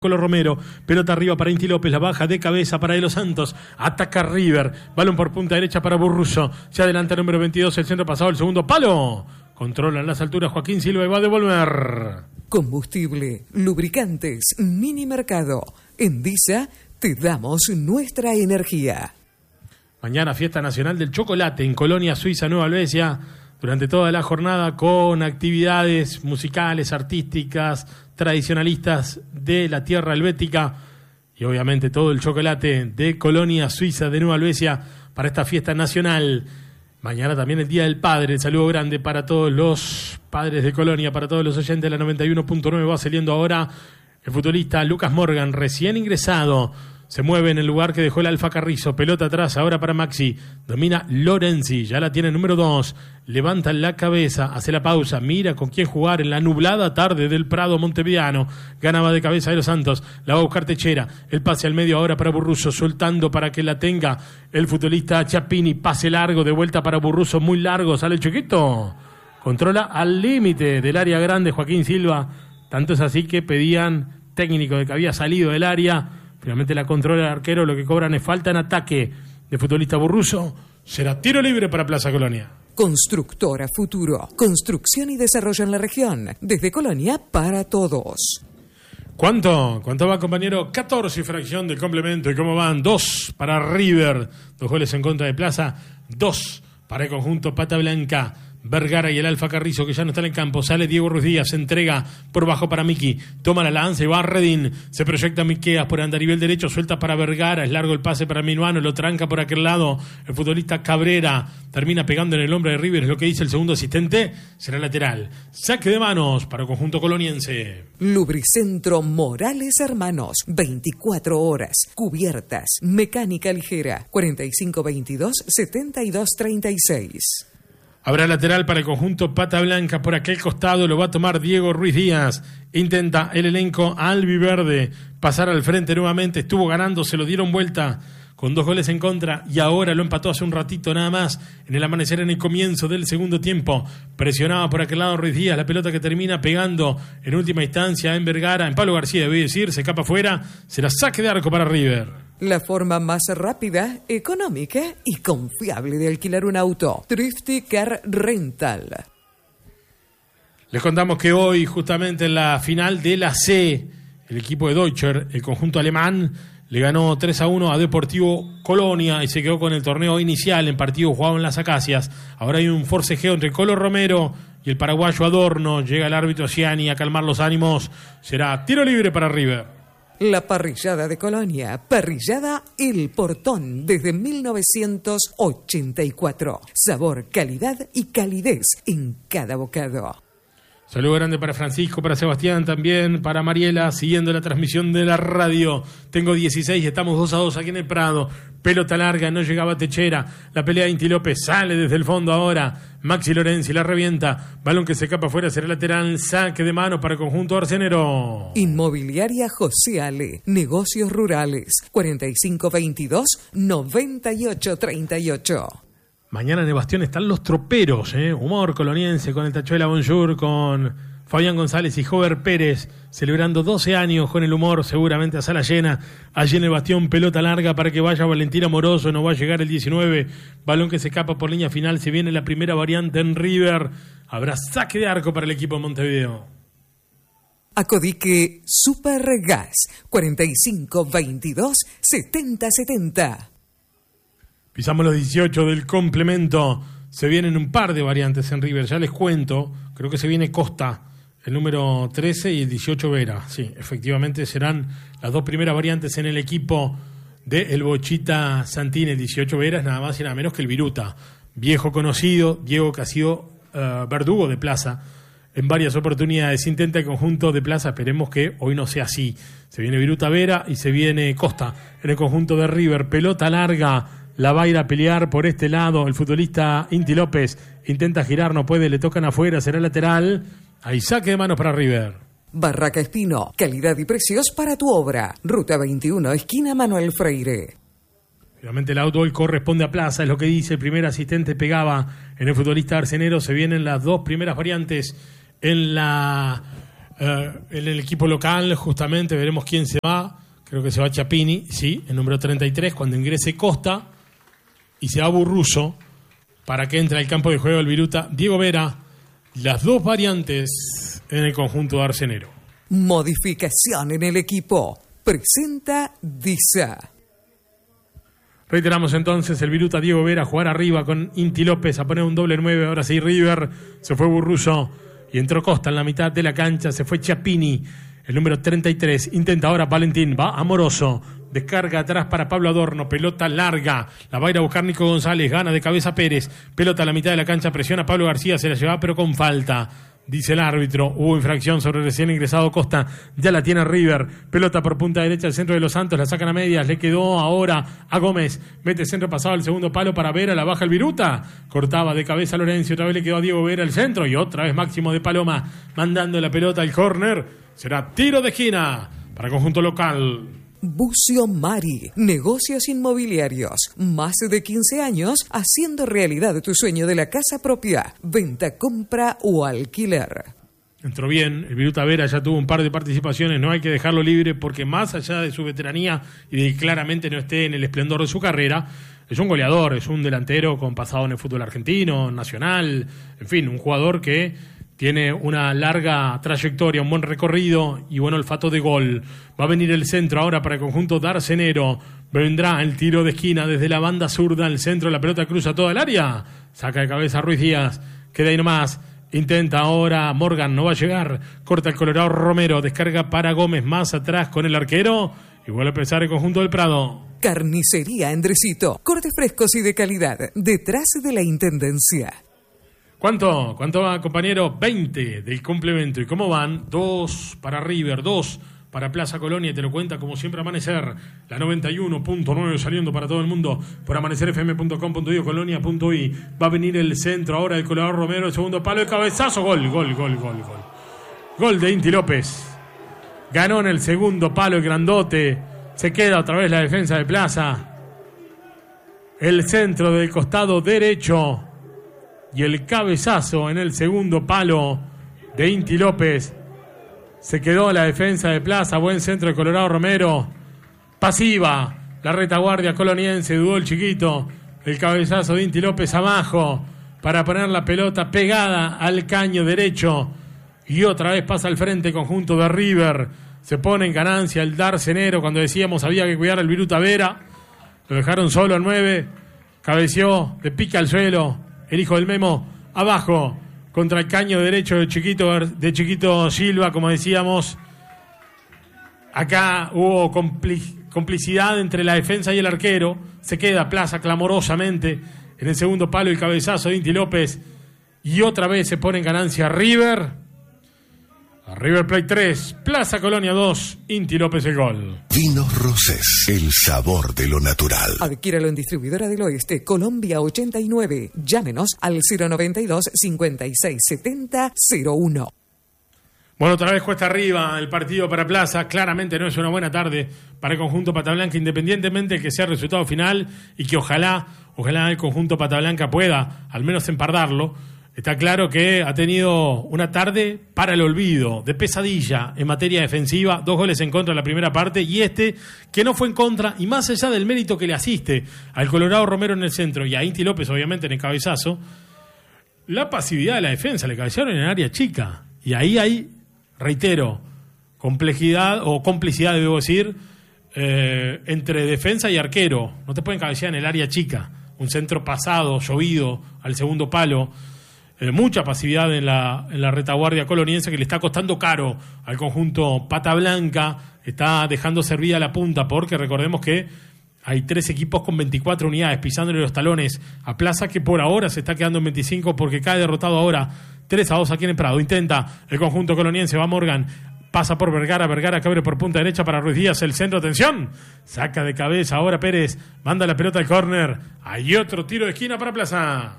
Colo Romero, pelota arriba para Inti López, la baja de cabeza para De Los Santos, ataca River, balón por punta derecha para Burruso, se adelanta el número 22, el centro pasado, el segundo palo, controla en las alturas Joaquín Silva y va a devolver. Combustible, lubricantes, mini mercado, en Disa te damos nuestra energía. Mañana fiesta nacional del chocolate en Colonia Suiza, Nueva Helvecia, durante toda la jornada con actividades musicales, artísticas, tradicionalistas de la tierra helvética y obviamente todo el chocolate de Colonia Suiza de Nueva Helvecia para esta fiesta nacional. Mañana también el Día del Padre, el saludo grande para todos los padres de Colonia, para todos los oyentes de la 91.9. Va saliendo ahora el futbolista Lucas Morgan, recién ingresado. Se mueve en el lugar que dejó el Alfa Carrizo. Pelota atrás ahora para Maxi. Domina Lorenzi. Ya la tiene el número 2. Levanta la cabeza. Hace la pausa. Mira con quién jugar en la nublada tarde del Prado montevideano. Ganaba de cabeza De Los Santos. La va a buscar Techera. El pase al medio ahora para Burruso. Soltando para que la tenga el futbolista Chapini. Pase largo. De vuelta para Burruso. Muy largo. Sale el chiquito. Controla al límite del área grande Joaquín Silva. Tanto es así que pedían técnico de que había salido del área. Finalmente la controla el arquero, lo que cobran es falta en ataque de futbolista Burruso. Será tiro libre para Plaza Colonia. Constructora Futuro, construcción y desarrollo en la región, desde Colonia para todos. ¿Cuánto va, compañero? 14 y fracción del complemento. ¿Y cómo van? 2 para River, 2 goles en contra de Plaza, 2 para el conjunto Pata Blanca. Vergara y el Alfa Carrizo que ya no están en campo. Sale Diego Ruiz Díaz, se entrega por bajo para Miki, toma la lanza y va a Redín, se proyecta Miqueas por andarivel derecho, suelta para Vergara, es largo el pase para Minuano, lo tranca por aquel lado el futbolista Cabrera, termina pegando en el hombre de River, es lo que dice el segundo asistente, será lateral. Saque de manos para el conjunto coloniense. Lubricentro Morales Hermanos, 24 horas, cubiertas, mecánica ligera, 4522-7236. Habrá lateral para el conjunto Pata Blanca por aquel costado, lo va a tomar Diego Ruiz Díaz. Intenta el elenco albiverde pasar al frente nuevamente, estuvo ganando, se lo dieron vuelta con 2 goles en contra y ahora lo empató hace un ratito nada más en el amanecer en el comienzo del segundo tiempo. Presionaba por aquel lado Ruiz Díaz, la pelota que termina pegando en última instancia en Vergara, en Pablo García debe decir, se escapa afuera, será saque de arco para River. La forma más rápida, económica y confiable de alquilar un auto. Thrifty Car Rental. Les contamos que hoy, justamente en la final de la C, el equipo de Deutscher, el conjunto alemán, le ganó 3-1 a Deportivo Colonia y se quedó con el torneo inicial en partido jugado en las Acacias. Ahora hay un forcejeo entre Colo Romero y el paraguayo Adorno. Llega el árbitro Ciani a calmar los ánimos. Será tiro libre para River. La parrillada de Colonia, parrillada El Portón, desde 1984. Sabor, calidad y calidez en cada bocado. Saludo grande para Francisco, para Sebastián también, para Mariela, siguiendo la transmisión de la radio. Tengo 16 y estamos 2-2 aquí en el Prado. Pelota larga, no llegaba Techera. La pelea de Inti López sale desde el fondo ahora. Maxi Lorenzi la revienta. Balón que se escapa afuera, será lateral. Saque de mano para el conjunto arcenero. Inmobiliaria José Ale. Negocios rurales. 4522-9838. Mañana en el Bastión están los troperos, Humor coloniense con el Tachuela Bonjour, con Fabián González y Jover Pérez, celebrando 12 años con el humor, seguramente a sala llena. Allí en el Bastión, pelota larga para que vaya Valentín Amoroso, no va a llegar el 19. Balón que se escapa por línea final, se viene la primera variante en River. Habrá saque de arco para el equipo de Montevideo. Acodique Supergas, 4522-7070. Pisamos los 18 del complemento. Se vienen un par de variantes en River, ya les cuento. Creo que se viene Costa, el número 13, y el 18 Vera. Sí, efectivamente serán las 2 primeras variantes en el equipo de el Bochita Santini. El 18 Vera es nada más y nada menos que el Viruta. Viejo conocido, Diego que ha sido verdugo de Plaza en varias oportunidades. Intenta el conjunto de Plaza, esperemos que hoy no sea así. Se viene Viruta Vera y se viene Costa en el conjunto de River. Pelota larga. La va a ir a pelear por este lado el futbolista Inti López. Intenta girar, no puede, le tocan afuera, será lateral. Hay saque de manos para River. Barraca Espino, calidad y precios para tu obra. Ruta 21, esquina Manuel Freire. Finalmente el auto hoy corresponde a Plaza, es lo que dice el primer asistente, pegaba en el futbolista arcenero. Se vienen las 2 primeras variantes en la En el equipo local, justamente, veremos quién se va. Creo que se va Chapini, sí, el número 33, cuando ingrese Costa. Y se va Burruso para que entre al campo de juego el Viruta Diego Vera. Las dos variantes en el conjunto de Arcenero. Modificación en el equipo. Presenta Disa. Reiteramos entonces, el Viruta Diego Vera a jugar arriba con Inti López a poner un doble 9. Ahora sí, River. Se fue Burruso y entró Costa en la mitad de la cancha. Se fue Chapini, el número 33. Intenta ahora Valentín. Va Amoroso. Descarga atrás para Pablo Adorno. Pelota larga. La va a ir a buscar Nico González. Gana de cabeza Pérez. Pelota a la mitad de la cancha. Presiona a Pablo García. Se la lleva pero con falta. Dice el árbitro, hubo infracción sobre el recién ingresado Costa, ya la tiene River, pelota por punta derecha al centro de los Santos, la sacan a medias, le quedó ahora a Gómez, mete centro pasado al segundo palo para Vera, la baja el Viruta, cortaba de cabeza a Lorenzo, otra vez le quedó a Diego Vera el centro y otra vez Máximo de Paloma mandando la pelota al córner, será tiro de esquina para el conjunto local. Bucio Mari, negocios inmobiliarios, más de 15 años haciendo realidad tu sueño de la casa propia, venta, compra o alquiler. Entró bien, el Viruta Vera ya tuvo un par de participaciones, no hay que dejarlo libre porque más allá de su veteranía y de que claramente no esté en el esplendor de su carrera, es un goleador, es un delantero con pasado en el fútbol argentino, nacional, en fin, un jugador que tiene una larga trayectoria, un buen recorrido y buen olfato de gol. Va a venir el centro ahora para el conjunto de Arcenero. Vendrá el tiro de esquina desde la banda zurda al centro. La pelota cruza toda el área. Saca de cabeza Ruiz Díaz. Queda ahí nomás. Intenta ahora Morgan. No va a llegar. Corta el Colorado Romero. Descarga para Gómez más atrás con el arquero. Y vuelve a empezar el conjunto del Prado. Carnicería Endrecito. Cortes frescos y de calidad. Detrás de la Intendencia. ¿Cuánto va, compañero? 20 del complemento. ¿Y cómo van? 2 para River, 2 para Plaza Colonia. Y te lo cuenta como siempre Amanecer. La 91.9 saliendo para todo el mundo por amanecerfm.com.i o colonia.i. Va a venir el centro ahora del Colorado Romero. El segundo palo de cabezazo. Gol. Gol de Inti López. Ganó en el segundo palo el grandote. Se queda otra vez la defensa de Plaza. El centro del costado derecho. Y el cabezazo en el segundo palo de Inti López. Se quedó la defensa de Plaza. Buen centro de Colorado Romero. Pasiva la retaguardia coloniense. Dudó el chiquito. El cabezazo de Inti López abajo para poner la pelota pegada al caño derecho. Y otra vez pasa al frente conjunto de River. Se pone en ganancia el Arcenero cuando decíamos había que cuidar al Viruta Vera. Lo dejaron solo al 9. Cabeció de pica al suelo. El hijo del Memo, abajo, contra el caño derecho de Chiquito Silva, como decíamos. Acá hubo complicidad entre la defensa y el arquero. Se queda Plaza clamorosamente en el segundo palo el cabezazo de Inti López. Y otra vez se pone en ganancia River. A River Plate 3, Plaza Colonia 2, Inti López el gol. Vinos Rosés, el sabor de lo natural. Adquiéralo en Distribuidora del Oeste, Colombia 89. Llámenos al 092 5670 01. Bueno, otra vez cuesta arriba el partido para Plaza. Claramente no es una buena tarde para el conjunto Pata Blanca, independientemente de que sea el resultado final y que ojalá el conjunto Pata Blanca pueda al menos empardarlo. Está claro que ha tenido una tarde para el olvido, de pesadilla en materia defensiva, 2 goles en contra en la primera parte y que no fue en contra, y más allá del mérito que le asiste al Colorado Romero en el centro y a Inti López obviamente en el cabezazo, la pasividad de la defensa, le cabecearon en el área chica y ahí hay, reitero, complejidad o complicidad, debo decir, entre defensa y arquero. No te pueden cabecear en el área chica, un centro pasado, llovido al segundo palo. Mucha pasividad en la retaguardia coloniense que le está costando caro al conjunto Pata Blanca. Está dejando servida la punta porque recordemos que hay 3 equipos con 24 unidades pisándole los talones a Plaza, que por ahora se está quedando en 25 porque cae derrotado ahora 3-2 aquí en el Prado. Intenta el conjunto coloniense, va Morgan, pasa por Vergara que abre por punta derecha para Ruiz Díaz, el centro, atención, saca de cabeza ahora Pérez, manda la pelota al córner, hay otro tiro de esquina para Plaza.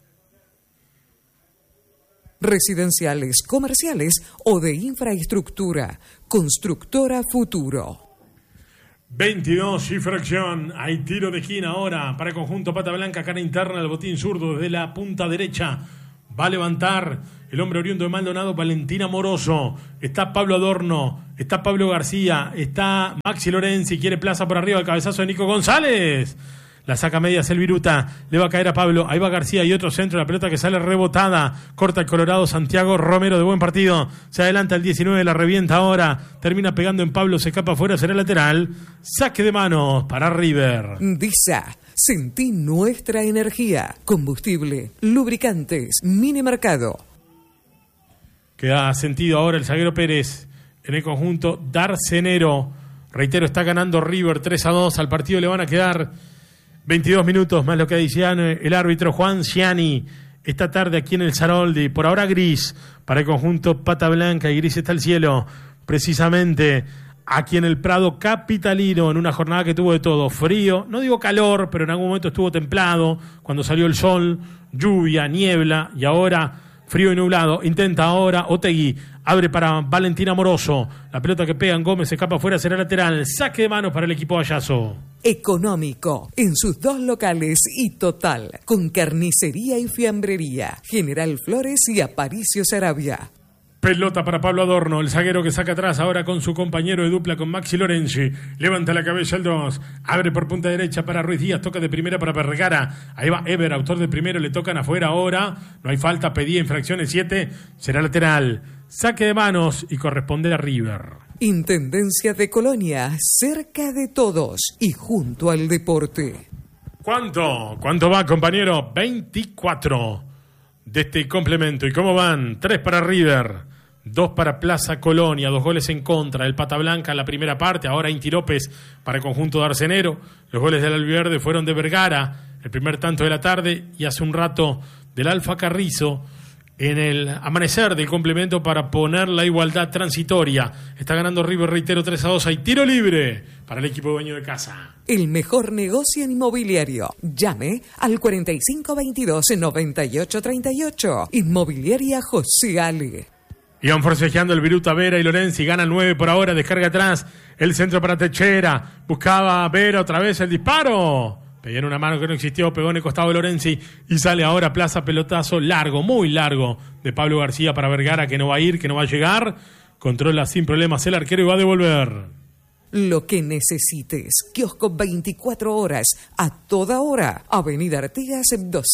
Residenciales, comerciales o de infraestructura. Constructora Futuro. 22 y fracción. Hay tiro de esquina ahora para el conjunto Pata Blanca, cara interna del botín zurdo desde la punta derecha. Va a levantar el hombre oriundo de Maldonado, Valentín Amoroso. Está Pablo Adorno, está Pablo García, está Maxi Lorenzi, quiere plaza por arriba, el cabezazo de Nico González. La saca medias el Viruta, le va a caer a Pablo, ahí va García y otro centro, la pelota que sale rebotada, corta el Colorado Santiago Romero de buen partido, se adelanta el 19, la revienta ahora, termina pegando en Pablo, se escapa afuera, será lateral, saque de manos para River. DISA, sentí nuestra energía, combustible, lubricantes, mini mercado. Queda sentido ahora el zaguero Pérez en el conjunto Darcenero, reitero, está ganando River 3-2, al partido le van a quedar 22 minutos más lo que decía el árbitro Juan Ciani. Esta tarde aquí en el Saroldi, por ahora gris para el conjunto Pata Blanca y gris está el cielo, precisamente aquí en el Prado capitalino, en una jornada que tuvo de todo, frío, no digo calor, pero en algún momento estuvo templado, cuando salió el sol, lluvia, niebla y ahora frío y nublado. Intenta ahora Otegui, abre para Valentín Amoroso, la pelota que pega en Gómez, se escapa afuera, será lateral, saque de manos para el equipo Ayazo. Económico, en sus 2 locales y total, con carnicería y fiambrería, General Flores y Aparicio Sarabia. Pelota para Pablo Adorno, el zaguero que saca atrás ahora con su compañero de dupla con Maxi Lorenzi. Levanta la cabeza el 2, abre por punta derecha para Ruiz Díaz, toca de primera para Vergara. Ahí va Ever, autor de primero, le tocan afuera ahora. No hay falta, pedía infracciones 7, será lateral. Saque de manos y corresponde a River. Intendencia de Colonia, cerca de todos y junto al deporte. ¿Cuánto? ¿Cuánto va, compañero? 24 de este complemento. ¿Y cómo van? 3 para River, 2 para Plaza Colonia, 2 goles en contra. El Pata Blanca en la primera parte, ahora Inti López para el conjunto de Arcenero. Los goles del Albiverde fueron de Vergara, el primer tanto de la tarde, y hace un rato del Alfa Carrizo en el amanecer del complemento para poner la igualdad transitoria. Está ganando River, reitero, 3-2. Hay tiro libre para el equipo dueño de casa. El mejor negocio en inmobiliario. Llame al 4522-9838. Inmobiliaria José Ale. Iban forcejeando el Viruta, Vera y Lorenzi. Gana el 9 por ahora, descarga atrás. El centro para Techera. Buscaba Vera otra vez el disparo. Pedían una mano que no existió, pegó en el costado de Lorenzi y sale ahora Plaza, pelotazo largo, muy largo, de Pablo García para Vergara, que no va a ir, que no va a llegar. Controla sin problemas el arquero y va a devolver. Lo que necesites. Kiosco 24 horas, a toda hora. Avenida Artigas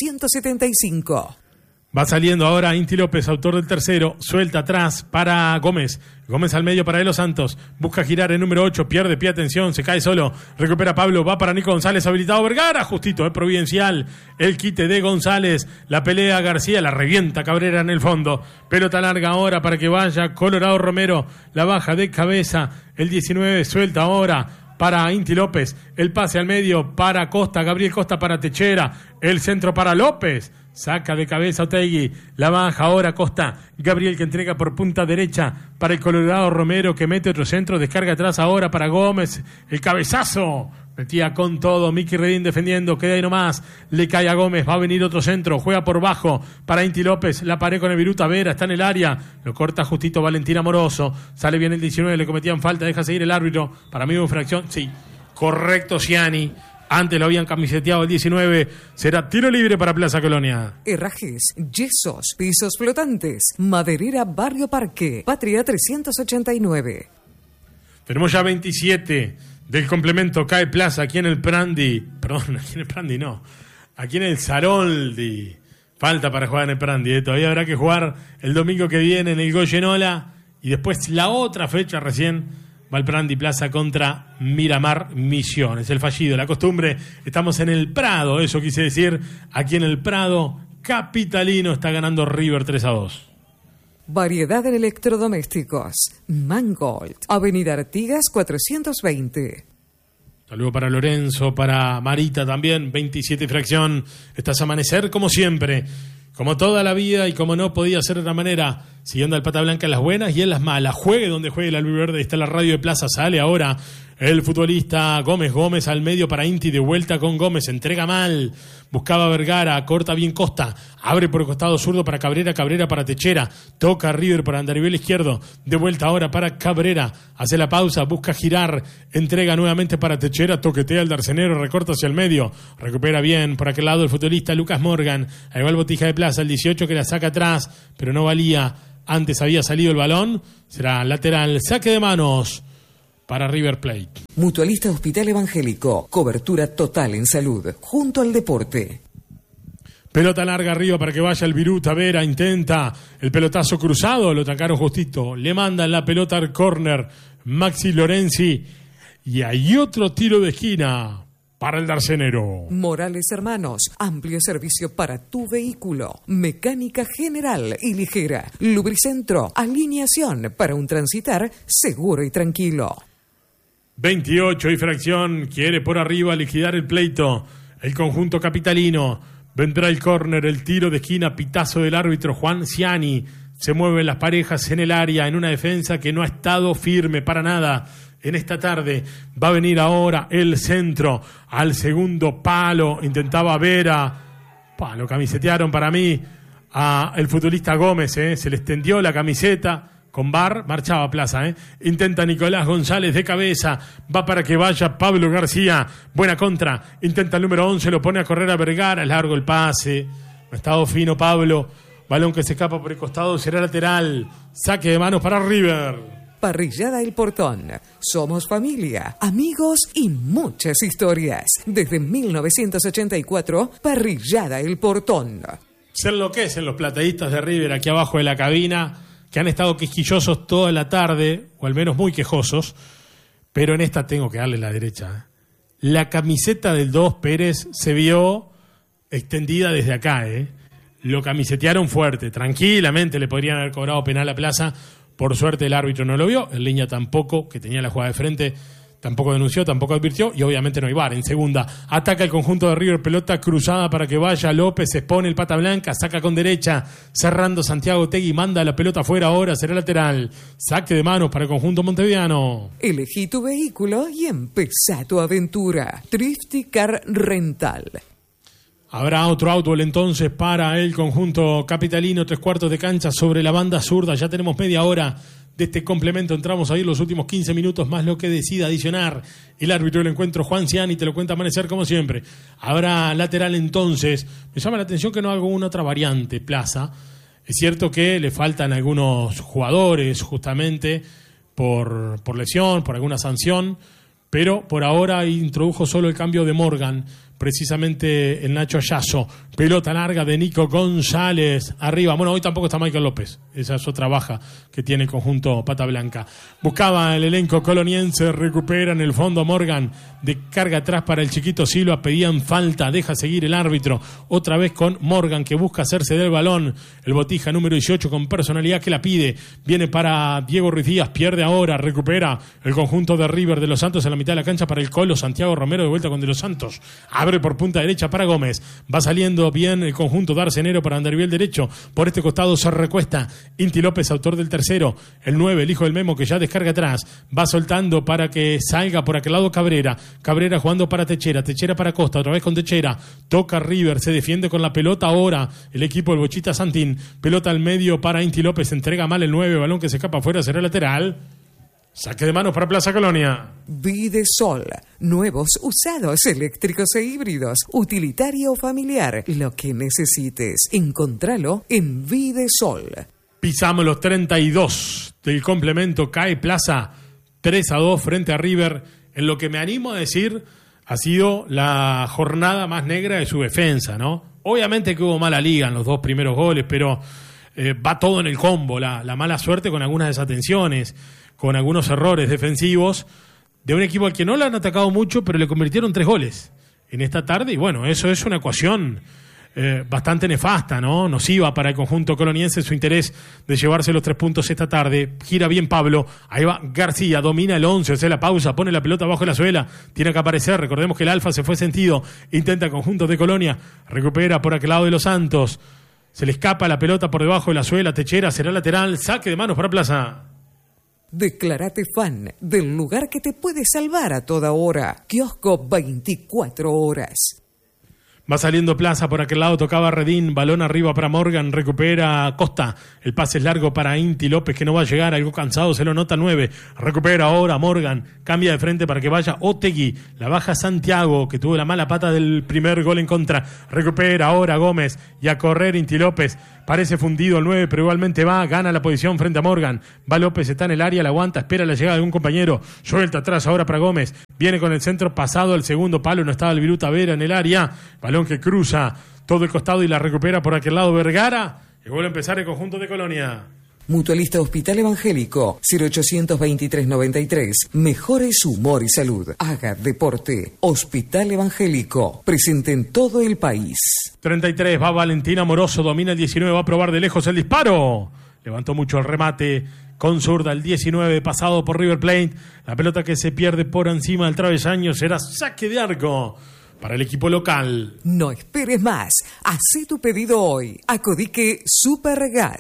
275. Va saliendo ahora Inti López, autor del tercero, suelta atrás para Gómez. Gómez al medio para Elo Santos, busca girar el número 8, pierde pie, atención, se cae solo, recupera Pablo, va para Nico González, habilitado Vergara, justito, providencial, el quite de González, la pelea García, la revienta Cabrera en el fondo, pelota larga ahora para que vaya Colorado Romero, la baja de cabeza, el 19 suelta ahora para Inti López, el pase al medio para Costa, Gabriel Costa para Techera, el centro para López, saca de cabeza Otegui, la baja ahora Costa, Gabriel que entrega por punta derecha para el Colorado Romero que mete otro centro, descarga atrás ahora para Gómez, el cabezazo, metía con todo, Miki Redín defendiendo, queda ahí nomás, le cae a Gómez, va a venir otro centro, juega por bajo para Inti López, la pared con el Viruta, Vera, está en el área, lo corta justito Valentín Amoroso, sale bien el 19, le cometían falta, deja seguir el árbitro, para mí infracción, sí, correcto Ciani. Antes lo habían camiseteado el 19. Será tiro libre para Plaza Colonia. Herrajes, yesos, pisos flotantes. Maderera Barrio Parque. Patria 389. Tenemos ya 27 del complemento. Cae Plaza aquí en el Prandi. Perdón, aquí en el Prandi no. Aquí en el Saroldi. Falta para jugar en el Prandi. Todavía habrá que jugar el domingo que viene en el Goyenola. Y después la otra fecha recién. Valprandi Plaza contra Miramar Misiones. El fallido, la costumbre. Estamos en el Prado, eso quise decir. Aquí en el Prado capitalino está ganando River 3-2. Variedad en electrodomésticos. Mangold. Avenida Artigas 420. Saludo para Lorenzo, para Marita también. 27 fracción. Estás a amanecer como siempre. Como toda la vida y como no podía ser de otra manera, siguiendo al Pata Blanca en las buenas y en las malas. Juegue donde juegue el Albiverde. Está la radio de Plaza, sale ahora el futbolista Gómez al medio para Inti, de vuelta con Gómez, entrega mal, buscaba Vergara, corta bien Costa, abre por el costado zurdo para Cabrera para Techera, toca River para Andarivel izquierdo, de vuelta ahora para Cabrera, hace la pausa, busca girar, entrega nuevamente para Techera, toquetea el Darcenero, recorta hacia el medio, recupera bien por aquel lado el futbolista Lucas Morgan, ahí va el Botija de Plaza, el 18 que la saca atrás, pero no valía, antes había salido el balón, será lateral, saque de manos para River Plate. Mutualista Hospital Evangélico, cobertura total en salud, junto al deporte. Pelota larga arriba para que vaya el Virú. Tavera intenta el pelotazo cruzado, lo atacaron justito, le mandan la pelota al córner Maxi Lorenzi y hay otro tiro de esquina para el Darcenero. Morales Hermanos, amplio servicio para tu vehículo, mecánica general y ligera, lubricentro, alineación para un transitar seguro y tranquilo. 28 y fracción, quiere por arriba liquidar el pleito el conjunto capitalino. Vendrá el córner, el tiro de esquina, pitazo del árbitro Juan Ciani. Se mueven las parejas en el área, en una defensa que no ha estado firme para nada en esta tarde. Va a venir ahora el centro al segundo palo, intentaba Vera, lo camisetearon para mí a el futbolista Gómez, se le extendió la camiseta. Con VAR, marchaba a Plaza, Intenta Nicolás González de cabeza, va para que vaya Pablo García, buena contra, intenta el número 11, lo pone a correr a Vergara, es largo el pase, ha estado fino Pablo, balón que se escapa por el costado, será lateral, saque de manos para River. Parrillada El Portón, somos familia, amigos y muchas historias. Desde 1984, Parrillada El Portón. Se enloquecen los plateístas de River aquí abajo de la cabina, que han estado quisquillosos toda la tarde, o al menos muy quejosos, pero en esta tengo que darle la derecha. La camiseta del 2 Pérez se vio extendida desde acá, Lo camisetearon fuerte, tranquilamente le podrían haber cobrado penal a Plaza, por suerte el árbitro no lo vio, en línea tampoco, que tenía la jugada de frente, tampoco denunció, tampoco advirtió, y obviamente no hay VAR. En segunda, ataca el conjunto de River, pelota cruzada para que vaya López, se expone el pata blanca, saca con derecha, cerrando Santiago Tegui, manda la pelota afuera, ahora será lateral, saque de manos para el conjunto montevideano. Elegí tu vehículo y empezá tu aventura. Thrifty Car Rental. Habrá otro outball entonces para el conjunto capitalino, 3/4 de cancha sobre la banda zurda, ya tenemos media hora de este complemento, entramos ahí los últimos 15 minutos más lo que decida adicionar el árbitro del encuentro Juan Ciani, te lo cuenta Amanecer como siempre. Habrá lateral entonces, me llama la atención que no haga una otra variante Plaza, es cierto que le faltan algunos jugadores justamente por lesión, por alguna sanción, pero por ahora introdujo solo el cambio de Morgan, precisamente el Nacho Ayazo. Pelota larga de Nico González arriba. Bueno, hoy tampoco está Michael López, esa es otra baja que tiene el conjunto Pata Blanca. Buscaba el elenco coloniense, recupera en el fondo Morgan, de carga atrás para el chiquito Silva, pedían falta, deja seguir el árbitro, otra vez con Morgan que busca hacerse del balón, el Botija número 18 con personalidad que la pide, viene para Diego Ruiz Díaz, pierde ahora, recupera el conjunto de River de Los Santos en la mitad de la cancha para el Colo, Santiago Romero de vuelta con De Los Santos, abre por punta derecha para Gómez, va saliendo bien el conjunto Darcenero para Andarivel derecho, por este costado se recuesta Inti López, autor del tercero, el 9, el hijo del Memo que ya descarga atrás, va soltando para que salga por aquel lado Cabrera jugando para Techera para Costa, otra vez con Techera, toca River, se defiende con la pelota ahora el equipo del Bochita Santín, pelota al medio para Inti López, entrega mal el 9, balón que se escapa afuera, será lateral. Saque de manos para Plaza Colonia. Videsol. Nuevos, usados, eléctricos e híbridos. Utilitario o familiar. Lo que necesites. Encontralo en Videsol. Pisamos los 32 del complemento. Cae Plaza 3-2 frente a River. En lo que me animo a decir ha sido la jornada más negra de su defensa, ¿no? Obviamente que hubo mala liga en los dos primeros goles, pero va todo en el combo. La mala suerte con algunas desatenciones, con algunos errores defensivos de un equipo al que no le han atacado mucho, pero le convirtieron 3 goles en esta tarde. Y bueno, eso es una ecuación bastante nefasta, ¿no? Nociva para el conjunto coloniense su interés de llevarse los 3 puntos esta tarde. Gira bien Pablo, ahí va García, domina el 11, hace la pausa, pone la pelota bajo la suela, tiene que aparecer, recordemos que el Alfa se fue sentido, intenta el conjunto de Colonia, recupera por aquel lado de Los Santos, se le escapa la pelota por debajo de la suela, Techera será lateral, saque de manos para Plaza. Declárate fan del lugar que te puede salvar a toda hora. Kiosco 24 horas. Va saliendo Plaza, por aquel lado tocaba Redín, balón arriba para Morgan, recupera Costa, el pase es largo para Inti López que no va a llegar, algo cansado, se lo nota 9, recupera ahora Morgan, cambia de frente para que vaya Otegui, la baja Santiago que tuvo la mala pata del primer gol en contra, recupera ahora Gómez y a correr Inti López, parece fundido el 9 pero igualmente va, gana la posición frente a Morgan, va López, está en el área, la aguanta, espera la llegada de un compañero, suelta atrás ahora para Gómez, viene con el centro pasado al segundo palo, no estaba el Viruta Vera en el área, balón que cruza todo el costado y la recupera por aquel lado Vergara y vuelve a empezar el conjunto de Colonia. Mutualista Hospital Evangélico 0823-93. Mejore su humor y salud. Haga deporte. Hospital Evangélico. Presente en todo el país. 33 va Valentín Amoroso, domina el 19, va a probar de lejos el disparo. Levantó mucho el remate con zurda el 19 pasado por River Plate. La pelota que se pierde por encima del travesaño será saque de arco para el equipo local. No esperes más. Hacé tu pedido hoy. Acodique Supergas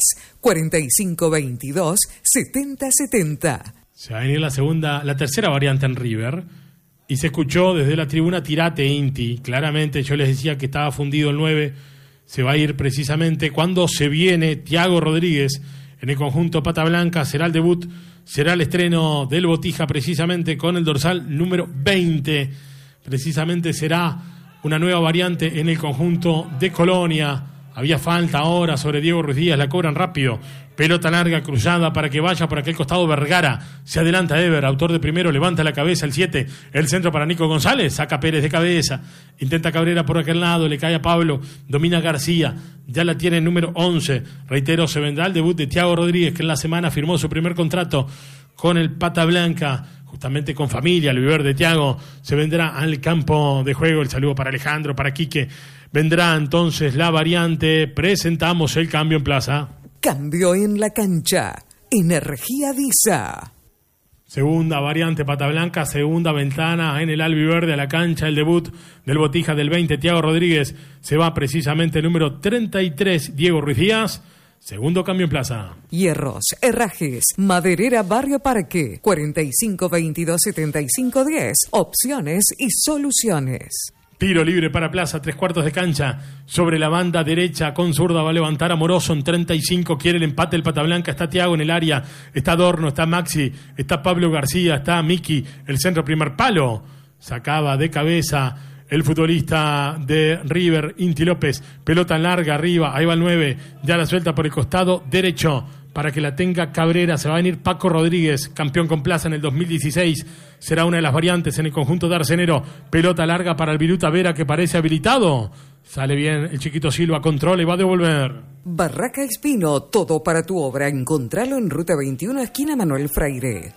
4522-7070. Se va a venir la tercera variante en River. Y se escuchó desde la tribuna tirate Inti. Claramente yo les decía que estaba fundido el 9. Se va a ir precisamente cuando se viene Thiago Rodríguez en el conjunto Pata Blanca. Será el debut, será el estreno del Botija precisamente con el dorsal número 20. Precisamente será una nueva variante en el conjunto de Colonia. Había falta ahora sobre Diego Ruiz Díaz, la cobran rápido. Pelota larga, cruzada para que vaya por aquel costado Vergara. Se adelanta Ever, autor de primero, levanta la cabeza el 7. El centro para Nico González, saca Pérez de cabeza. Intenta Cabrera por aquel lado, le cae a Pablo. Domina García, ya la tiene el número 11. Reitero, se vendrá el debut de Thiago Rodríguez, que en la semana firmó su primer contrato con el Pata Blanca. Justamente con familia, el vivero de Thiago se vendrá al campo de juego. El saludo para Alejandro, para Quique. Vendrá entonces la variante. Presentamos el cambio en plaza. Cambio en la cancha. Energía Disa. Segunda variante Pata Blanca, segunda ventana en el albiverde a la cancha. El debut del Botija del 20, Thiago Rodríguez. Se va precisamente el número 33, Diego Ruiz Díaz. Segundo cambio en plaza. Hierros, herrajes, Maderera Barrio Parque, 4522-7510. Opciones y soluciones. Tiro libre para Plaza, 3/4 de cancha. Sobre la banda derecha, con zurda va a levantar Amoroso en 35. Quiere el empate el Pata Blanca. Está Thiago en el área. Está Adorno, está Maxi, está Pablo García, está Miki. El centro primer palo. Sacaba de cabeza el futbolista de River, Inti López. Pelota larga arriba. Ahí va el 9. Ya la suelta por el costado derecho para que la tenga Cabrera. Se va a venir Paco Rodríguez, campeón con Plaza en el 2016. Será una de las variantes en el conjunto de Arcenero. Pelota larga para el Viruta Vera, que parece habilitado. Sale bien el chiquito Silva, controla y va a devolver. Barraca Espino, todo para tu obra. Encontralo en Ruta 21, esquina Manuel Freire.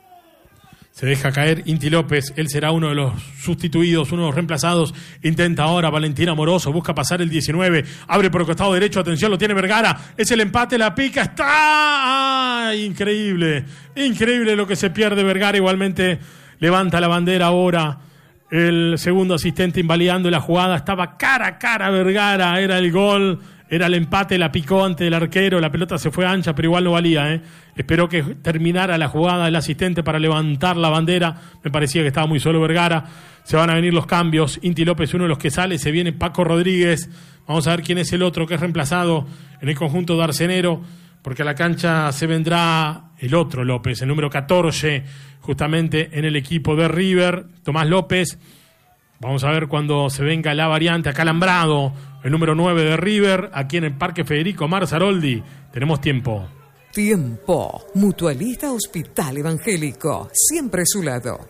Se deja caer Inti López, él será uno de los sustituidos, uno de los reemplazados. Intenta ahora Valentín Amoroso, busca pasar el 19, abre por el costado derecho, atención, lo tiene Vergara, es el empate, la pica, está... ¡Ay! Increíble lo que se pierde Vergara, igualmente levanta la bandera ahora el segundo asistente invalidando la jugada, estaba cara a cara Vergara, era el gol, era el empate, la picó ante el arquero, la pelota se fue ancha, pero igual no valía, Esperó que terminara la jugada el asistente para levantar la bandera, me parecía que estaba muy solo Vergara. Se van a venir los cambios, Inti López uno de los que sale, se viene Paco Rodríguez, vamos a ver quién es el otro que es reemplazado en el conjunto de Arcenero, porque a la cancha se vendrá el otro López, el número 14, justamente en el equipo de River, Tomás López. Vamos a ver cuando se venga la variante, acá Alambrado, el número 9 de River, aquí en el Parque Federico Marzaroldi. Tenemos tiempo. Tiempo. Mutualista Hospital Evangélico. Siempre a su lado.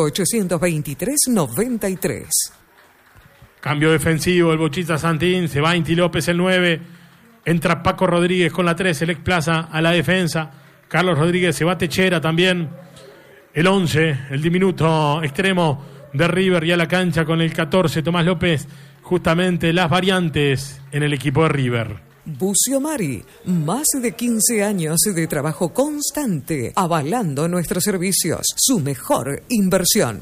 0823-93. Cambio defensivo, el Bochita Santín. Se va Inti López, el 9. Entra Paco Rodríguez con la 3. Se le explaza a la defensa. Carlos Rodríguez se va Techera también. El 11, el diminuto extremo de River, y a la cancha con el 14, Tomás López. Justamente las variantes en el equipo de River. Bucio Mari, más de 15 años de trabajo constante, avalando nuestros servicios, su mejor inversión.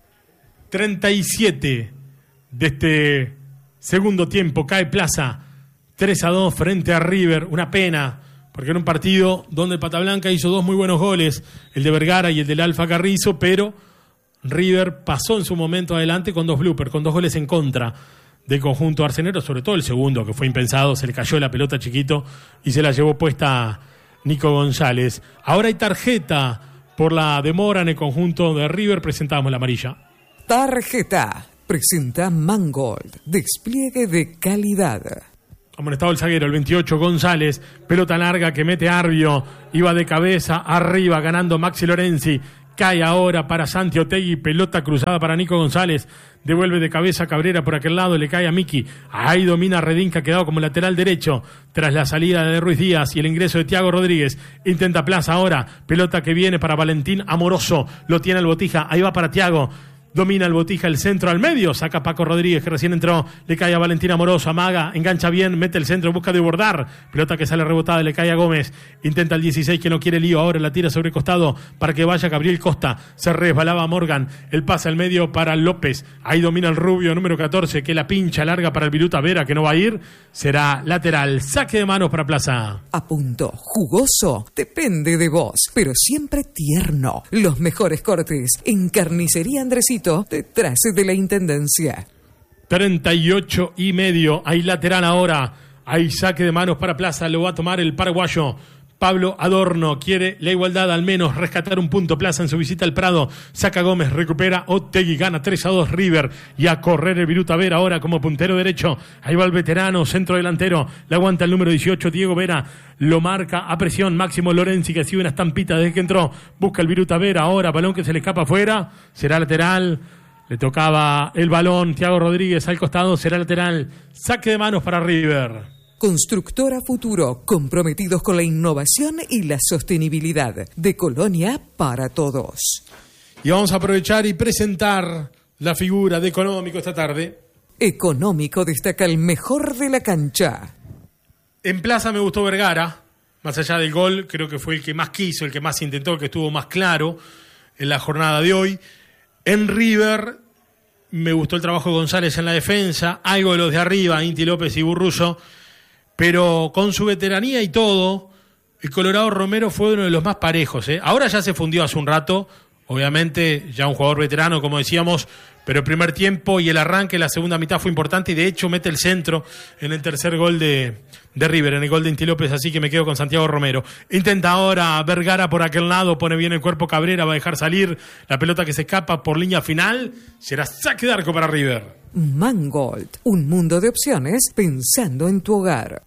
37 de este segundo tiempo, cae Plaza 3-2 frente a River, una pena porque era un partido donde el Pata Blanca hizo 2 muy buenos goles, el de Vergara y el del Alfa Carrizo, pero River pasó en su momento adelante con 2 bloopers, con 2 goles en contra del conjunto arcenero, sobre todo el segundo, que fue impensado, se le cayó la pelota Chiquito y se la llevó puesta Nico González. Ahora hay tarjeta por la demora en el conjunto de River, presentamos la amarilla. Tarjeta. Presenta Mangold. Despliegue de calidad. Amonestado el zaguero, el 28, González. Pelota larga que mete Arbio. Iba de cabeza arriba, ganando Maxi Lorenzi. Cae ahora para Santi Otegui. Pelota cruzada para Nico González. Devuelve de cabeza Cabrera por aquel lado. Le cae a Miki. Ahí domina Redín, que ha quedado como lateral derecho. Tras la salida de Ruiz Díaz y el ingreso de Thiago Rodríguez. Intenta Plaza ahora. Pelota que viene para Valentín Amoroso. Lo tiene el Botija. Ahí va para Thiago. Domina el Botija, el centro al medio, saca Paco Rodríguez, que recién entró, le cae a Valentín Amoroso, amaga, engancha bien, mete el centro, busca de bordar, pelota que sale rebotada, le cae a Gómez, intenta el 16 que no quiere lío, ahora la tira sobre costado para que vaya Gabriel Costa, se resbalaba Morgan, el pase al medio para López, ahí domina el rubio número 14, que la pincha larga para el Viruta Vera, que no va a ir, será lateral, saque de manos para Plaza. A punto, jugoso, depende de vos, pero siempre tierno. Los mejores cortes en Carnicería Andresito, detrás de la Intendencia. 38,5. Hay lateral ahora. Hay saque de manos para Plaza. Lo va a tomar el paraguayo Pablo Adorno. Quiere la igualdad, al menos rescatar un punto. Plaza en su visita al Prado. Saca Gómez, recupera Otegui. Gana 3-2 River. Y a correr el Viruta Vera ahora como puntero derecho. Ahí va el veterano, centro delantero. Le aguanta el número 18, Diego Vera. Lo marca a presión Máximo Lorenzi, que sigue una estampita desde que entró. Busca el Viruta Vera ahora. Balón que se le escapa afuera. Será lateral. Le tocaba el balón. Thiago Rodríguez al costado. Será lateral. Saque de manos para River. Constructora Futuro, comprometidos con la innovación y la sostenibilidad. De Colonia para todos. Y vamos a aprovechar y presentar la figura de Económico esta tarde. Económico destaca el mejor de la cancha. En Plaza me gustó Vergara, más allá del gol, creo que fue el que más quiso, el que más intentó, el que estuvo más claro en la jornada de hoy. En River me gustó el trabajo de González en la defensa, algo de los de arriba, Inti López y Burruso, pero con su veteranía y todo, el Colorado Romero fue uno de los más parejos. Ahora ya se fundió hace un rato, obviamente ya un jugador veterano, como decíamos, pero el primer tiempo y el arranque, la segunda mitad fue importante y de hecho mete el centro en el tercer gol de River, en el gol de Inti López, así que me quedo con Santiago Romero. Intenta ahora Vergara por aquel lado, pone bien el cuerpo Cabrera, va a dejar salir la pelota que se escapa por línea final, será saque de arco para River. Mangold, un mundo de opciones pensando en tu hogar.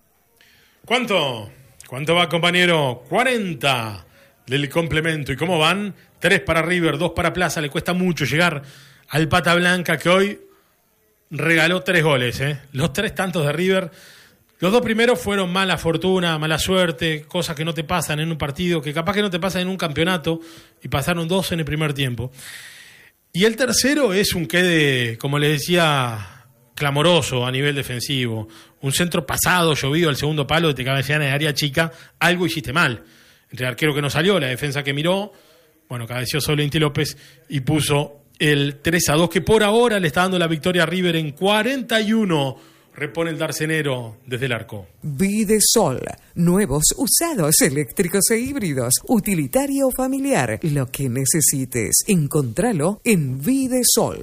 ¿Cuánto va, compañero? 40 del complemento. ¿Y cómo van? 3 para River, 2 para Plaza. Le cuesta mucho llegar al Pata Blanca, que hoy regaló 3 goles. Los 3 tantos de River. Los 2 primeros fueron mala fortuna, mala suerte, cosas que no te pasan en un partido, que capaz que no te pasan en un campeonato, y pasaron 2 en el primer tiempo. Y el tercero es un quede, como les decía, clamoroso a nivel defensivo. Un centro pasado, llovido al segundo palo, te cabecean en área chica, algo hiciste mal. Entre el arquero que no salió, la defensa que miró, bueno, cabeció solo Inti López y puso el 3-2, que por ahora le está dando la victoria a River en 41. Repone el Darcenero desde el arco. Videsol, nuevos, usados, eléctricos e híbridos, utilitario o familiar, lo que necesites. Encontralo en Videsol.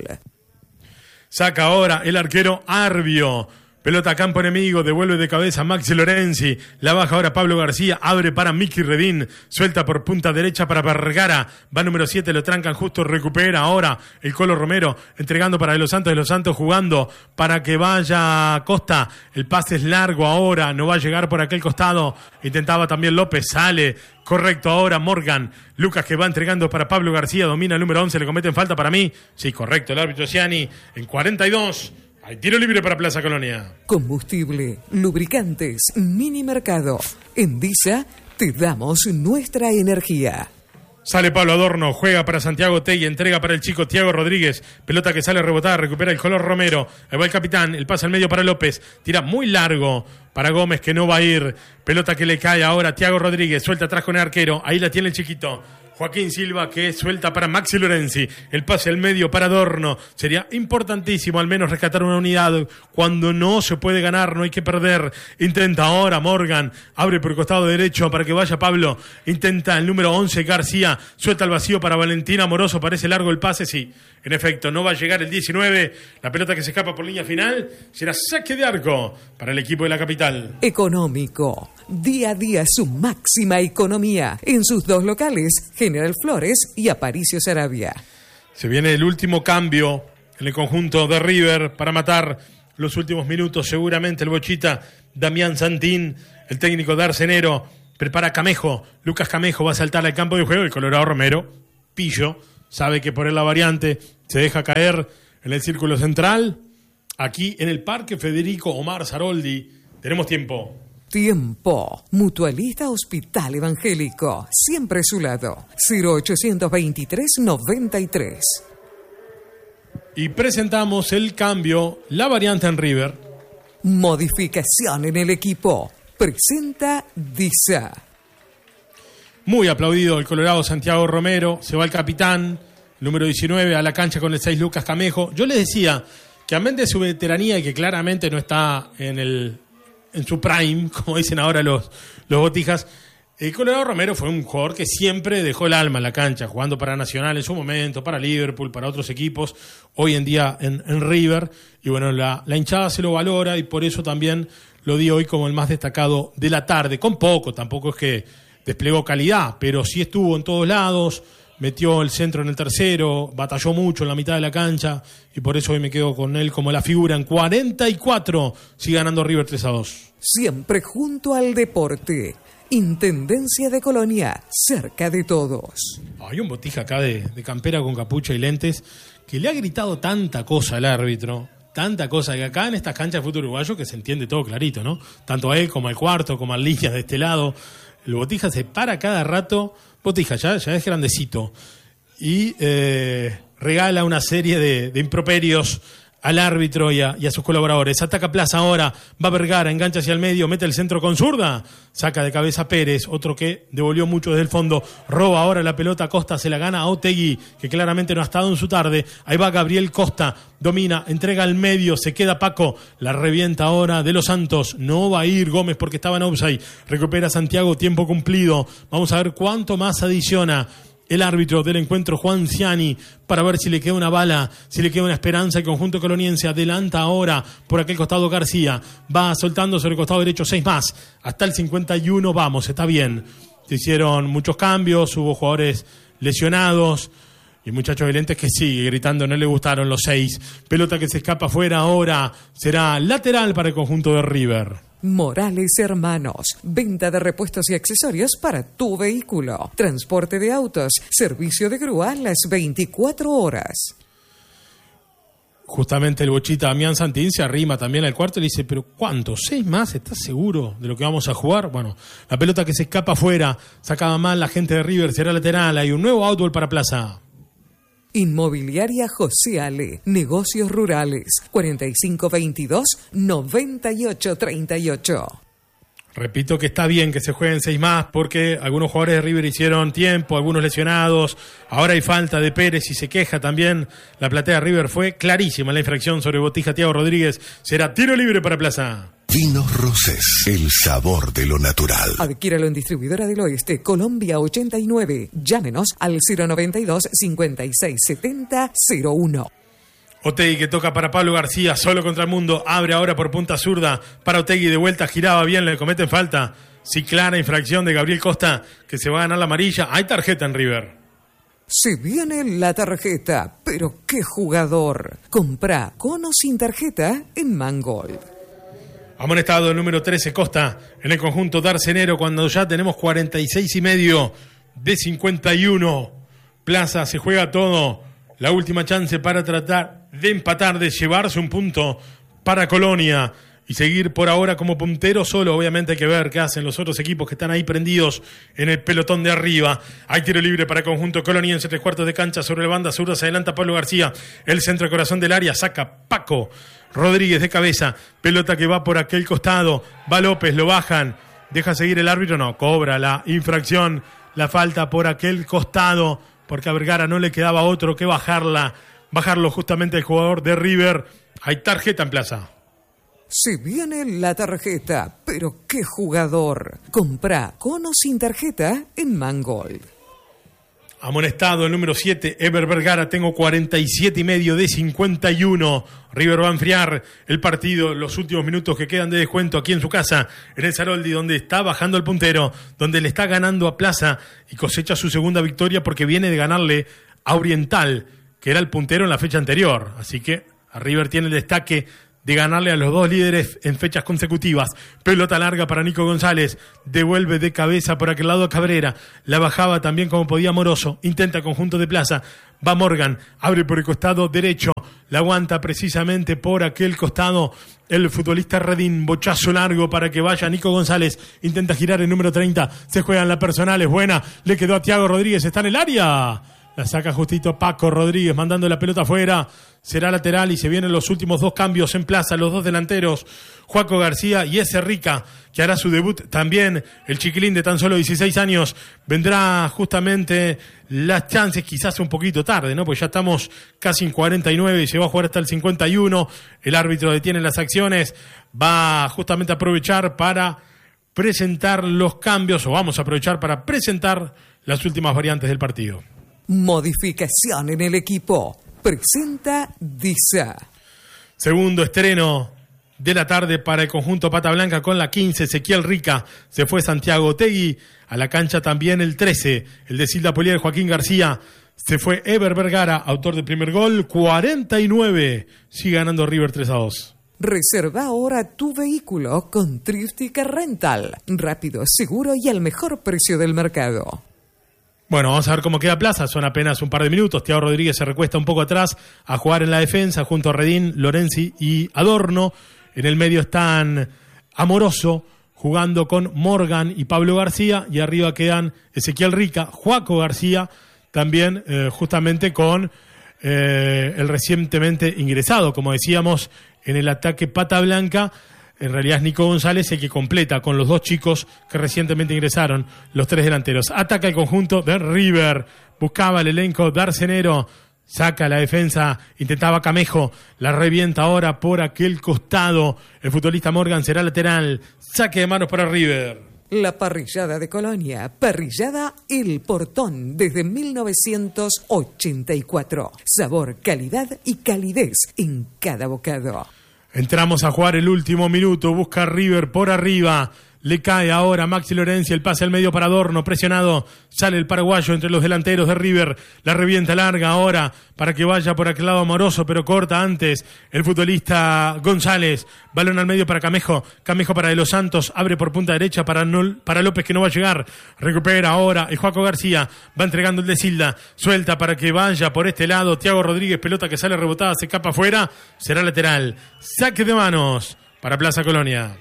Saca ahora el arquero Arbio. Pelota a campo enemigo, devuelve de cabeza Maxi Lorenzi, la baja ahora Pablo García, abre para Miki Redín, suelta por punta derecha para Vergara, va número 7, lo trancan justo, recupera ahora el Colo Romero, entregando para De Los Santos jugando para que vaya Costa, el pase es largo ahora, no va a llegar por aquel costado, intentaba también López, sale, correcto ahora Morgan, Lucas que va entregando para Pablo García, domina el número 11, le cometen falta para mí, sí, correcto, el árbitro Ciani en 42. Hay tiro libre para Plaza Colonia. Combustible, lubricantes, mini mercado. En Visa te damos nuestra energía. Sale Pablo Adorno, juega para Santiago Otegui, entrega para el chico Thiago Rodríguez, pelota que sale rebotada, recupera el color Romero, ahí va el capitán, el pase al medio para López, tira muy largo para Gómez que no va a ir, pelota que le cae ahora Thiago Rodríguez, suelta atrás con el arquero, ahí la tiene el chiquito, Joaquín Silva que suelta para Maxi Lorenzi. El pase al medio para Adorno. Sería importantísimo al menos rescatar una unidad. Cuando no se puede ganar, no hay que perder. Intenta ahora Morgan. Abre por el costado derecho para que vaya Pablo. Intenta el número 11 García. Suelta al vacío para Valentín Amoroso. Parece largo el pase, sí. En efecto, no va a llegar el 19. La pelota que se escapa por línea final será saque de arco para el equipo de la capital. Económico. Día a día su máxima economía. En sus dos locales, General Flores y Aparicio Saravia. Se viene el último cambio en el conjunto de River para matar los últimos minutos. Seguramente el Bochita Damián Santín, el técnico de Arcenero, prepara a Camejo. Lucas Camejo va a saltar al campo de juego. El Colorado Romero, pillo, sabe que por él la variante se deja caer en el círculo central. Aquí en el Parque Federico Omar Zaroldi tenemos tiempo. Tiempo. Mutualista Hospital Evangélico. Siempre a su lado. 0823-93. Y presentamos el cambio, la variante en River. Modificación en el equipo. Presenta Disa. Muy aplaudido el Colorado Santiago Romero. Se va el capitán, número 19, a la cancha con el 6 Lucas Camejo. Yo les decía que amén de su veteranía y que claramente no está en su prime, como dicen ahora los botijas, el Colorado Romero fue un jugador que siempre dejó el alma en la cancha, jugando para Nacional en su momento, para Liverpool, para otros equipos, hoy en día en River, y bueno, la hinchada se lo valora y por eso también lo di hoy como el más destacado de la tarde, con poco, tampoco es que desplegó calidad, pero sí estuvo en todos lados, metió el centro en el tercero, batalló mucho en la mitad de la cancha y por eso hoy me quedo con él como la figura. En 44 sigue ganando River 3-2. Siempre junto al deporte. Intendencia de Colonia, cerca de todos. Hay un botija acá de campera con capucha y lentes que le ha gritado tanta cosa al árbitro, tanta cosa, que acá en estas canchas de fútbol uruguayo que se entiende todo clarito, ¿no? Tanto a él como al cuarto, como a líneas de este lado. El botija se para cada rato. Botija ya es grandecito y regala una serie de improperios al árbitro y a sus colaboradores. Ataca Plaza ahora, va Vergara, engancha hacia el medio, mete el centro con zurda, saca de cabeza Pérez, otro que devolvió mucho desde el fondo, roba ahora la pelota, Costa se la gana a Otegui, que claramente no ha estado en su tarde. Ahí va Gabriel Costa, domina, entrega al medio, se queda Paco, la revienta ahora de los Santos, no va a ir Gómez porque estaba en offside, recupera Santiago, tiempo cumplido, vamos a ver cuánto más adiciona el árbitro del encuentro, Juan Ciani, para ver si le queda una bala, si le queda una esperanza. El conjunto coloniense adelanta ahora por aquel costado García, va soltando sobre el costado derecho 6 más, hasta el 51 vamos, está bien. Se hicieron muchos cambios, hubo jugadores lesionados y muchachos de lentes que sigue gritando, no le gustaron los 6. Pelota que se escapa afuera ahora, será lateral para el conjunto de River. Morales Hermanos, venta de repuestos y accesorios para tu vehículo, transporte de autos, servicio de grúa las 24 horas. Justamente el Bochita Damián Santín se arrima también al cuarto y le dice, pero ¿cuánto? 6 más, ¿estás seguro de lo que vamos a jugar? Bueno, la pelota que se escapa afuera, sacaba mal la gente de River, será lateral, hay un nuevo outball para Plaza. Inmobiliaria José Ale, negocios rurales, 4522-9838. Repito que está bien que se jueguen 6 más porque algunos jugadores de River hicieron tiempo, algunos lesionados, ahora hay falta de Pérez y se queja también. La platea de River fue clarísima la infracción sobre Botija Thiago Rodríguez, será tiro libre para Plaza. Vinos Rosés, el sabor de lo natural. Adquiéralo en Distribuidora del Oeste, Colombia 89. Llámenos al 092-5670-01. Otegui que toca para Pablo García, solo contra el mundo, abre ahora por punta zurda para Otegui, de vuelta giraba bien, le cometen falta. Sí, clara infracción de Gabriel Costa, que se va a ganar la amarilla. Hay tarjeta en River. Se viene la tarjeta, pero qué jugador. Compra con o sin tarjeta en Mangold. Amonestado el número 13 Costa en el conjunto de Arcenero cuando ya tenemos 46,5 de 51. Plaza se juega todo. La última chance para tratar de empatar, de llevarse un punto para Colonia y seguir por ahora como puntero solo. Obviamente hay que ver qué hacen los otros equipos que están ahí prendidos en el pelotón de arriba. Hay tiro libre para el conjunto coloniense, 3/4 de cancha sobre la banda zurda, se adelanta Pablo García, el centro de corazón del área, saca Paco Rodríguez de cabeza, pelota que va por aquel costado, va López, lo bajan, deja seguir el árbitro, no, cobra la infracción la falta por aquel costado, porque a Vergara no le quedaba otro que bajarlo justamente el jugador de River. Hay tarjeta en plaza. Se viene la tarjeta, pero qué jugador. Compra con o sin tarjeta en Mangold. Amonestado el número 7, Ever Vergara. Tengo 47,5 de 51. River va a enfriar el partido los últimos minutos que quedan de descuento aquí en su casa, en el Saroldi, donde está bajando el puntero, donde le está ganando a Plaza y cosecha su segunda victoria porque viene de ganarle a Oriental, que era el puntero en la fecha anterior. Así que a River tiene el destaque de ganarle a los dos líderes en fechas consecutivas. Pelota larga para Nico González, devuelve de cabeza por aquel lado a Cabrera, la bajaba también como podía Moroso, intenta conjunto de Plaza, va Morgan, abre por el costado derecho, la aguanta precisamente por aquel costado el futbolista Redín, bochazo largo para que vaya Nico González, intenta girar el número 30, se juega en la personal, es buena, le quedó a Thiago Rodríguez, está en el área. La saca justito Paco Rodríguez, mandando la pelota afuera. Será lateral y se vienen los últimos dos cambios en Plaza, los dos delanteros, Juaco García y ese Rica, que hará su debut también. El chiquilín de tan solo 16 años vendrá justamente las chances, quizás un poquito tarde, ¿no? Pues ya estamos casi en 49 y se va a jugar hasta el 51. El árbitro detiene las acciones, va justamente a aprovechar para presentar los cambios, o vamos a aprovechar para presentar las últimas variantes del partido. Modificación en el equipo. Presenta Disa. Segundo estreno de la tarde para el conjunto Pata Blanca con la 15, Ezequiel Rica. Se fue Santiago Otegui. A la cancha también el 13, el de Silda Polier, Joaquín García. Se fue Ever Vergara, autor del primer gol. 49. Sigue ganando River 3-2. Reserva ahora tu vehículo con Thrifty Rental. Rápido, seguro y al mejor precio del mercado. Bueno, vamos a ver cómo queda Plaza, son apenas un par de minutos. Thiago Rodríguez se recuesta un poco atrás a jugar en la defensa junto a Redín, Lorenzi y Adorno. En el medio están Amoroso jugando con Morgan y Pablo García, y arriba quedan Ezequiel Rica, Juaco García, también justamente con el recientemente ingresado, como decíamos, en el ataque Pata Blanca. En realidad es Nico González el que completa con los dos chicos que recientemente ingresaron, los tres delanteros. Ataca el conjunto de River, buscaba el elenco de Arcenero, saca la defensa, intentaba Camejo, la revienta ahora por aquel costado. El futbolista Morgan será lateral, saque de manos para River. La parrillada de Colonia, parrillada El Portón, desde 1984. Sabor, calidad y calidez en cada bocado. Entramos a jugar el último minuto, busca River por arriba, le cae ahora Maxi Lorenzi, el pase al medio para Adorno, presionado, sale el paraguayo entre los delanteros de River, la revienta larga ahora para que vaya por aquel lado Amoroso, pero corta antes el futbolista González, balón al medio para Camejo, Camejo para De Los Santos, abre por punta derecha para López que no va a llegar, recupera ahora el Juaco García, va entregando el de Silda, suelta para que vaya por este lado, Thiago Rodríguez, pelota que sale rebotada, se escapa afuera, será lateral, saque de manos para Plaza Colonia.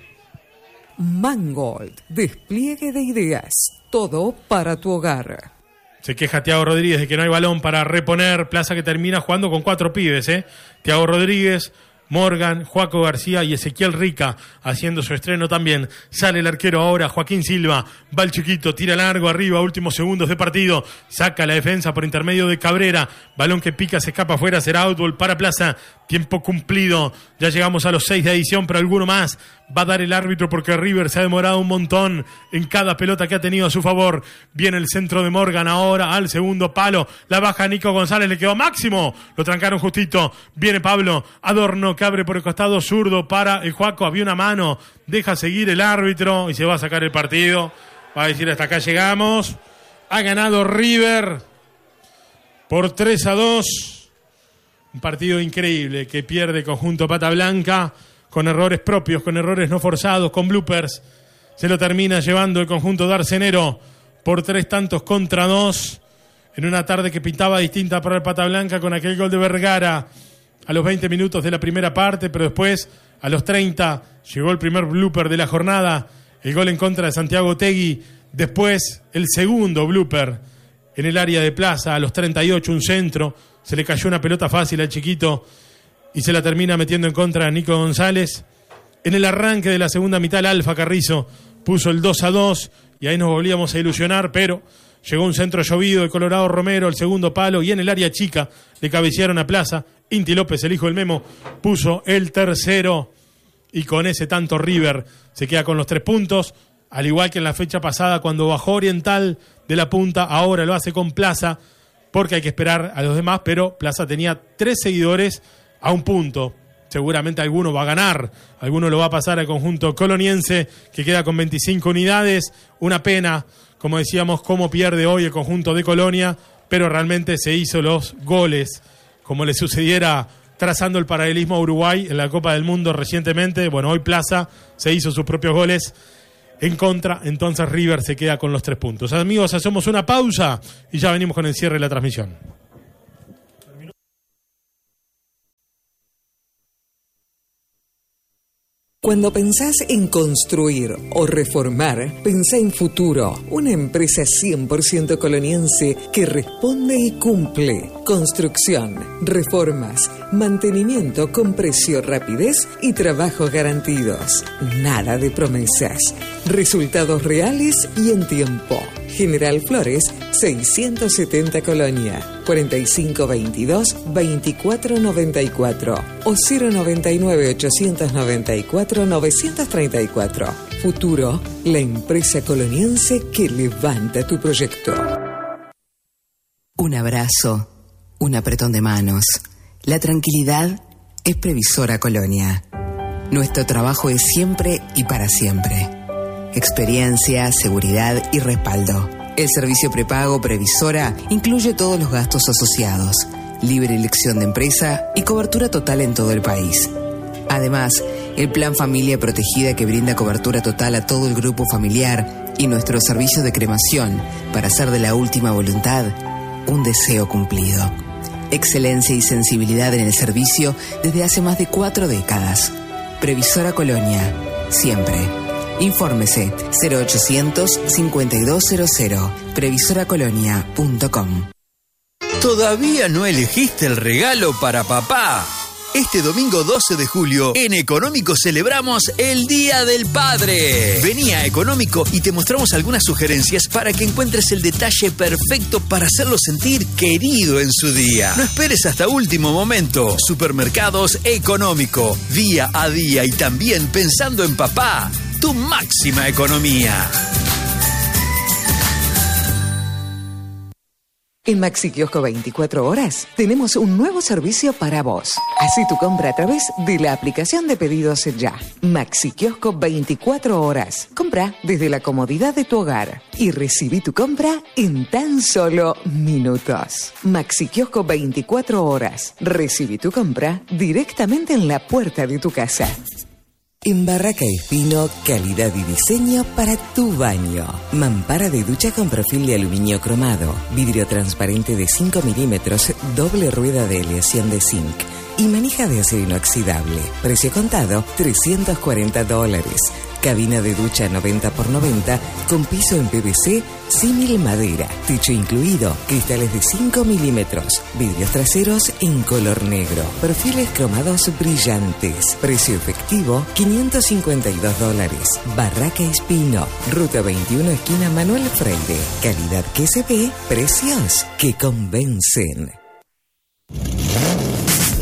Mangold, despliegue de ideas, todo para tu hogar. Se queja Thiago Rodríguez de que no hay balón para reponer. Plaza que termina jugando con 4 pibes, Thiago Rodríguez, Morgan, Juaco García y Ezequiel Rica haciendo su estreno también. Sale el arquero ahora, Joaquín Silva, va el chiquito, tira largo arriba, últimos segundos de partido, saca la defensa por intermedio de Cabrera, balón que pica, se escapa afuera, será outball para Plaza, tiempo cumplido, ya llegamos a los 6 de adición, pero alguno más va a dar el árbitro porque River se ha demorado un montón en cada pelota que ha tenido a su favor. Viene el centro de Morgan ahora al segundo palo, la baja Nico González, le quedó Máximo, lo trancaron justito, viene Pablo Adorno que abre por el costado zurdo para el Juaco, había una mano, deja seguir el árbitro y se va a sacar el partido, va a decir hasta acá llegamos. Ha ganado River por 3-2. Un partido increíble que pierde el conjunto Pata Blanca con errores propios, con errores no forzados, con bloopers. Se lo termina llevando el conjunto de Arcenero por 3-2 en una tarde que pintaba distinta para el Pata Blanca con aquel gol de Vergara a los 20 minutos de la primera parte, pero después a los 30 llegó el primer blooper de la jornada, el gol en contra de Santiago Otegui, después el segundo blooper en el área de Plaza a los 38, un centro, se le cayó una pelota fácil al chiquito y se la termina metiendo en contra a Nico González. En el arranque de la segunda mitad, el Alfa Carrizo puso el 2-2 y ahí nos volvíamos a ilusionar, pero Llegó un centro llovido de Colorado Romero, el segundo palo, y en el área chica le cabecearon a Plaza. Inti López, el hijo del Memo, puso el tercero. Y con ese tanto River se queda con los 3 puntos. Al igual que en la fecha pasada, cuando bajó Oriental de la punta, ahora lo hace con Plaza, porque hay que esperar a los demás, pero Plaza tenía 3 seguidores a 1 punto. Seguramente alguno va a ganar, alguno lo va a pasar al conjunto coloniense, que queda con 25 unidades. Una pena, como decíamos, cómo pierde hoy el conjunto de Colonia, pero realmente se hizo los goles, como le sucediera trazando el paralelismo a Uruguay en la Copa del Mundo recientemente. Bueno, hoy Plaza se hizo sus propios goles en contra, entonces River se queda con los 3 puntos. Amigos, hacemos una pausa y ya venimos con el cierre de la transmisión. Cuando pensás en construir o reformar, pensá en Futuro, una empresa 100% coloniense que responde y cumple. Construcción, reformas, mantenimiento con precio, rapidez y trabajos garantidos. Nada de promesas. Resultados reales y en tiempo. General Flores, 670 Colonia, 4522-2494 o 099-894-934. Futuro, la empresa coloniense que levanta tu proyecto. Un abrazo, un apretón de manos. La tranquilidad es Previsora Colonia. Nuestro trabajo es siempre y para siempre. Experiencia, seguridad y respaldo. El servicio prepago Previsora incluye todos los gastos asociados, libre elección de empresa y cobertura total en todo el país. Además, el Plan Familia Protegida, que brinda cobertura total a todo el grupo familiar, y nuestro servicio de cremación para hacer de la última voluntad un deseo cumplido. Excelencia y sensibilidad en el servicio desde hace más de 4 décadas. Previsora Colonia, siempre. Infórmese 0800-5200, previsoracolonia.com. ¿Todavía no elegiste el regalo para papá? Este domingo 12 de julio, en Económico celebramos el Día del Padre. Vení a Económico y te mostramos algunas sugerencias para que encuentres el detalle perfecto para hacerlo sentir querido en su día. No esperes hasta último momento. Supermercados Económico, día a día y también pensando en papá. Tu máxima economía. En Maxi Kiosco 24 horas tenemos un nuevo servicio para vos. Así tu compra a través de la aplicación de pedidos ya. Maxi Kiosco 24 horas. Compra desde la comodidad de tu hogar y recibí tu compra en tan solo minutos. Maxi Kiosco 24 horas. Recibí tu compra directamente en la puerta de tu casa. En Barraca Espino, calidad y diseño para tu baño. Mampara de ducha con perfil de aluminio cromado, vidrio transparente de 5 milímetros, doble rueda de aleación de zinc y manija de acero inoxidable. Precio contado, $340. Cabina de ducha 90x90 con piso en PVC, símil madera. Techo incluido, cristales de 5 milímetros. Vidrios traseros en color negro. Perfiles cromados brillantes. Precio efectivo, $552. Barraca Espino, Ruta 21, esquina Manuel Freire. Calidad que se ve, precios que convencen.